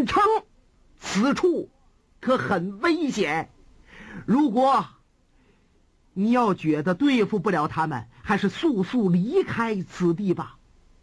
心称，此处可很危险。如果你要觉得对付不了他们，还是速速离开此地吧。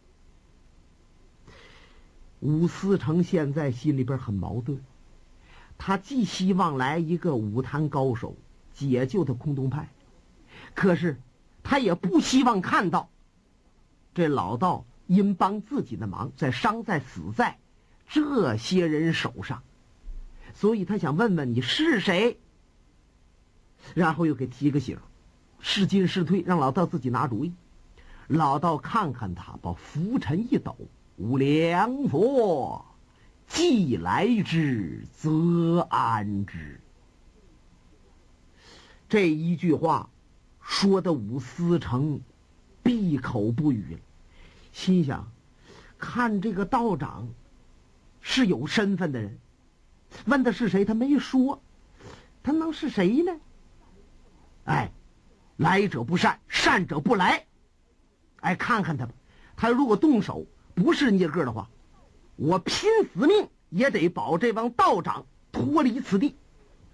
武思成现在心里边很矛盾，他既希望来一个武坛高手解救他空洞派，可是他也不希望看到这老道因帮自己的忙在伤在死在这些人手上，所以他想问问你是谁，然后又给提个醒，是进是退，让老道自己拿主意。老道看看他，把拂尘一抖，无良佛，既来之则安之。这一句话说的武思成闭口不语了，心想看这个道长是有身份的人，问的是谁他没说，他能是谁呢？哎，来者不善，善者不来。哎，看看他吧，他如果动手不是捏个的话，我拼死命也得保这帮道长脱离此地。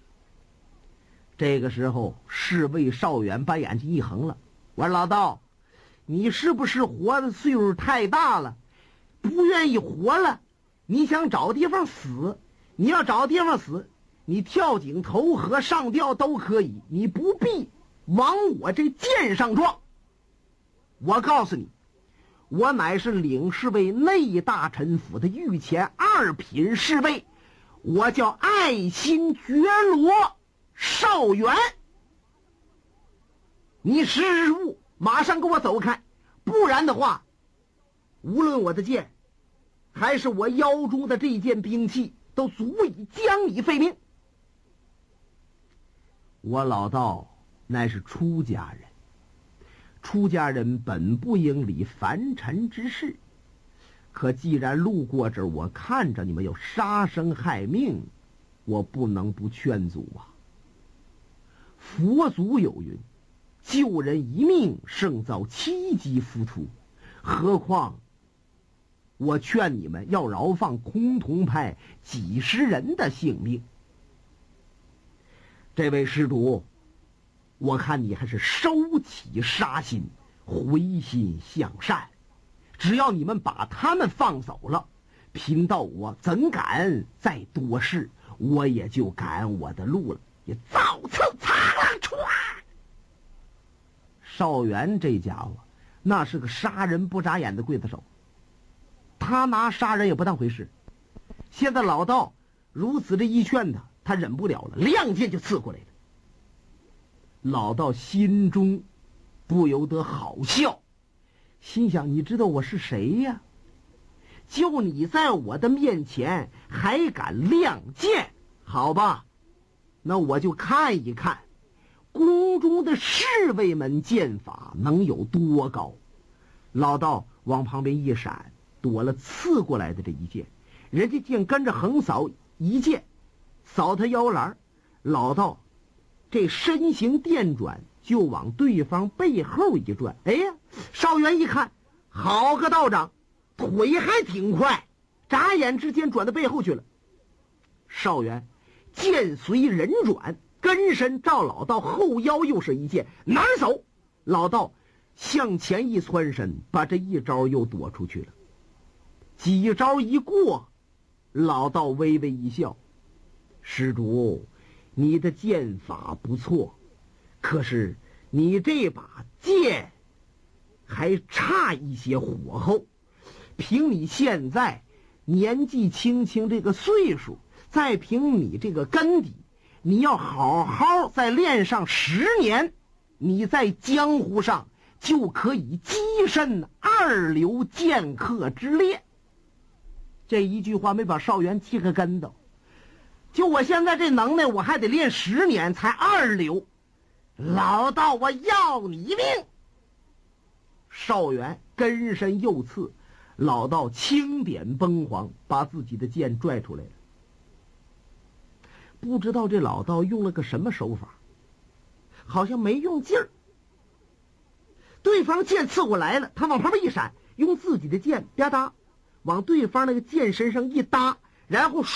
这个时候侍卫邵远把眼睛一横了，我说老道，你是不是活的岁数太大了，不愿意活了，你想找地方死？你要找地方死，你跳井投河上吊都可以，你不必往我这剑上撞。我告诉你，我乃是领侍卫内大臣府的御前2品侍卫，我叫爱新觉罗邵远。你识时务，马上给我走开，不然的话，无论我的剑还是我腰中的这件兵器，都足以将你废命。我老道乃是出家人，出家人本不应理凡尘之事，可既然路过这儿，我看着你们要杀生害命，我不能不劝阻啊。佛祖有云，救人一命胜造7级浮屠，何况我劝你们要饶放崆峒派几十人的性命。这位施主，我看你还是收起杀心，回心向善。只要你们把他们放走了，贫道我怎敢再多事，我也就赶我的路了。也造次苍狼出来。邵元这家伙那是个杀人不眨眼的刽子手，他拿杀人也不当回事。现在老道如此的一劝他，他忍不了了，亮剑就刺过来了。老道心中不由得好笑，心想你知道我是谁呀？就你在我的面前还敢亮剑，好吧，那我就看一看宫中的侍卫们剑法能有多高。老道往旁边一闪，躲了刺过来的这一剑，人家剑跟着横扫一剑，扫他腰篮，老道这身形电转，就往对方背后一转。哎呀，邵元一看，好个道长，腿还挺快，眨眼之间转到背后去了。邵元剑随人转，跟身照老道后腰又是一剑，难走。老道向前一窜身，把这一招又躲出去了。几招一过，老道微微一笑，施主，你的剑法不错，可是你这把剑还差一些火候。凭你现在年纪轻轻这个岁数，再凭你这个根底，你要好好再练上10年，你在江湖上就可以跻身2流剑客之列。这一句话没把邵元踢个跟头，就我现在这能耐，我还得练10年才2流。老道，我要你命！邵元跟身又刺，老道轻点崩黄，把自己的剑拽出来了。不知道这老道用了个什么手法，好像没用劲儿。对方剑刺过来了，他往旁边一闪，用自己的剑吧嗒往对方那个剑身上一搭，然后